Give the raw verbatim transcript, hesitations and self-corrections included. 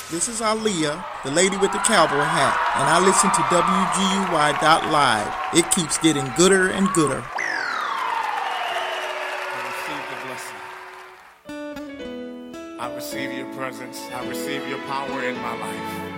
This is Aaliyah, the lady with the cowboy hat, and I listen to W G U Y dot live. It keeps getting gooder and gooder. I receive the blessing. I receive your presence. I receive your power in my life.